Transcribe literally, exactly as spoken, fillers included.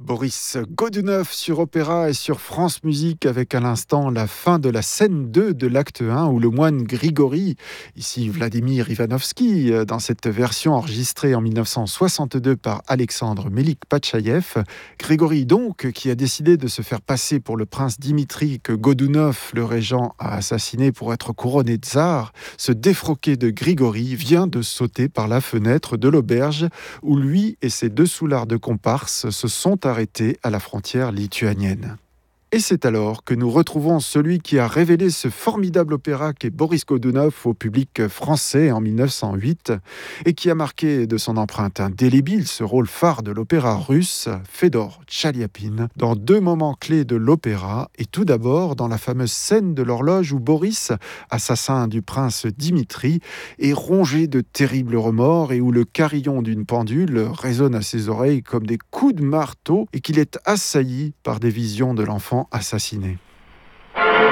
Boris Godunov sur Opéra et sur France Musique avec à l'instant la fin de la scène deux de l'acte un où le moine Grigori, ici Vladimir Ivanovski, dans cette version enregistrée en mille neuf cent soixante-deux par Alexandre Melik-Pachaïev. Grigori donc qui a décidé de se faire passer pour le prince Dimitri que Godunov, le régent, a assassiné pour être couronné tsar. Ce défroqué de Grigori vient de sauter par la fenêtre de l'auberge où lui et ses deux soulards de comparse se sont arrêtés à la frontière lituanienne. Et c'est alors que nous retrouvons celui qui a révélé ce formidable opéra qu'est Boris Godunov au public français en mille neuf cent huit et qui a marqué de son empreinte indélébile ce rôle phare de l'opéra russe, Fedor Tchaliapine, dans deux moments clés de l'opéra et tout d'abord dans la fameuse scène de l'horloge où Boris, assassin du prince Dimitri, est rongé de terribles remords et où le carillon d'une pendule résonne à ses oreilles comme des coups de marteau et qu'il est assailli par des visions de l'enfant assassiné.